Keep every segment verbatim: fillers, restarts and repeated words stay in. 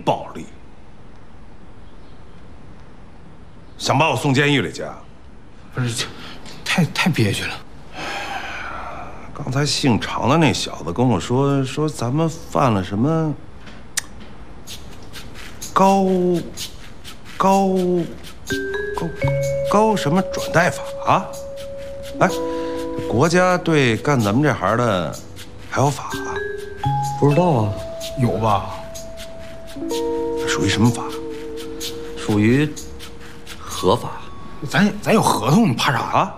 暴力，想把我送监狱里去啊？ 不是，太太憋屈了。 刚才姓常的那小子跟我说，说咱们犯了什么高高高高什么转贷法啊？哎，国家对干咱们这行的还有法啊？ 不知道啊， 有吧？ 属于什么法？ 属于合法。 咱咱有合同，怕啥啊？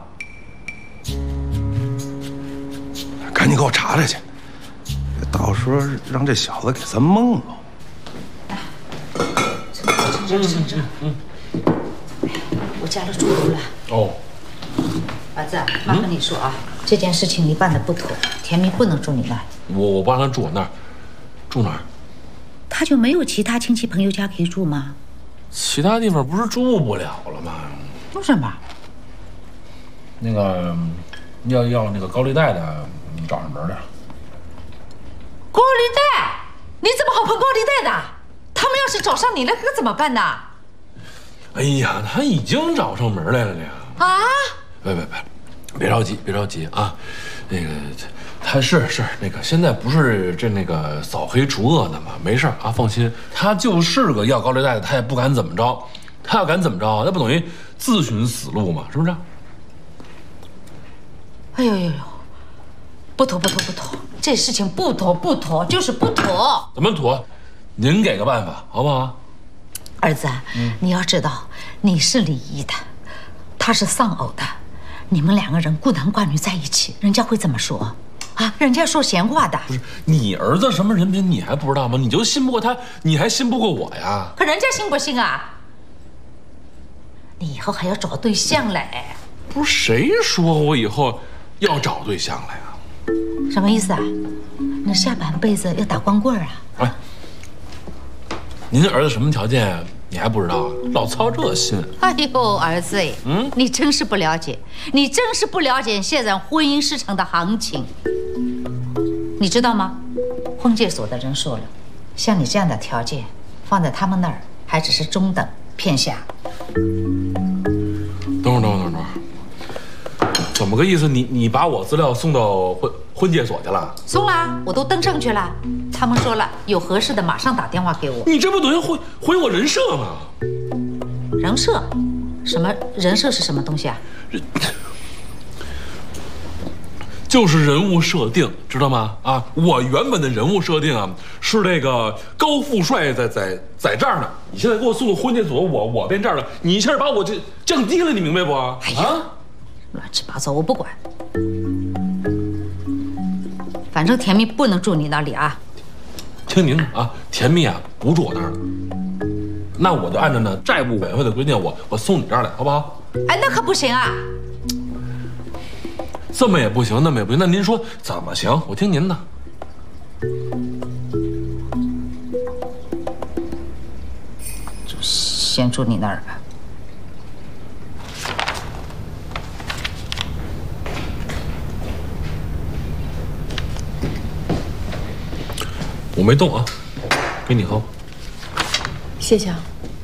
赶紧给我查查去，到时候让这小子给咱蒙了。 来，这这这这，嗯，我加了猪油了。 哦。 儿子，妈跟你说啊，这件事情你办的不妥，甜蜜不能住你那儿。 我我不让他住我那儿，住哪儿？ 他就没有其他亲戚朋友家可以住吗？ 其他地方不是住不了了吗？ 住什么？ 那个要要那个高利贷的，你找上门来。 高利贷？你怎么好碰高利贷的？他们要是找上你了，可怎么办呢？ 哎呀，他已经找上门来了呀！ 啊？ 别别别，别着急，别着急啊！那个他是是那个现在不是这那个扫黑除恶的吗？没事啊，放心。他就是个要高利贷的，他也不敢怎么着。他要敢怎么着，那不等于自寻死路吗？是不是？ 哎呦呦呦，不妥不妥不妥，这事情不妥不妥，就是不妥。 怎么妥？您给个办法好不好？ 儿子，嗯、你要知道，你是离异的，他是丧偶的，你们两个人孤男寡女在一起，人家会怎么说？啊，人家说闲话的。 不是你儿子什么人品，你还不知道吗？你就信不过他，你还信不过我呀？ 可人家信不信啊？你以后还要找对象嘞。 不是谁说我以后要找对象了呀？ 什么意思啊？你下半辈子要打光棍啊？ 哎，您儿子什么条件你还不知道啊？老操这心。 哎呦，儿子，嗯，你真是不了解，你真是不了解现在婚姻市场的行情。你知道吗？婚介所的人说了，像你这样的条件，放在他们那儿还只是中等偏下。 等会儿，等会儿，等会儿，等会儿，怎么个意思？你你把我资料送到婚婚介所去了？ 送了，我都登上去了。他们说了，有合适的马上打电话给我。 你这不等于毁毁我人设吗？ 人设？什么人设是什么东西啊？ 就是人物设定，知道吗？啊，我原本的人物设定啊是这个高富帅在在在这儿呢，你现在给我送个婚介所，我我变这儿了，你一下把我这降低了，你明白不？ 哎呀，啊、乱七八糟，我不管。反正甜蜜不能住你那里啊。 听您的啊，甜蜜啊不住我那儿了，那我就按照呢债务委员会的规定，我我送你这儿来，好不好？ 哎，那可不行啊。 这么也不行，那么也不行，那您说怎么行？我听您的。 就先住你那儿吧。 我没动啊，给你喝。 谢谢啊。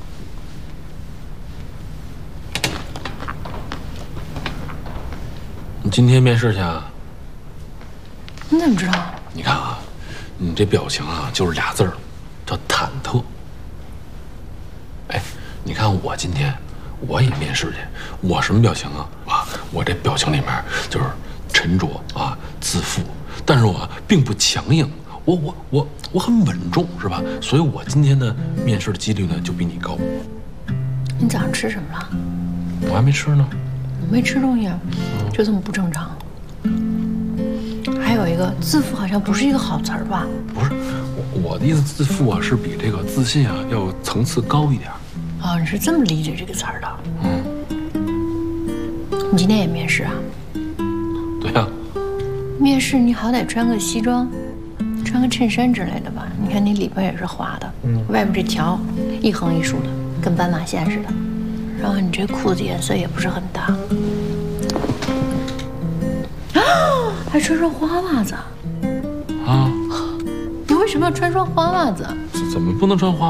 你今天面试去啊？ 你怎么知道？ 你看啊，你这表情啊，就是俩字儿，叫忐忑。哎，你看我今天我也面试去，我什么表情啊？啊，我这表情里面就是沉着啊，自负，但是我并不强硬，我我我我很稳重，是吧？所以我今天的面试的几率呢就比你高。 你早上吃什么了？ 我还没吃呢。 我没吃东西啊，就这么不正常。还有一个自负，好像不是一个好词儿吧？ 不是，我我的意思，自负啊是比这个自信啊要层次高一点。 哦，你是这么理解这个词儿的？嗯。你今天也面试啊？ 对呀。 面试你好歹穿个西装，穿个衬衫之类的吧？你看你里边也是花的，嗯，外面这条一横一竖的，跟斑马线似的。然后你这裤子颜色也不是很搭，啊，还穿双花袜子， 啊？ 你为什么要穿双花袜子？ 怎么不能穿花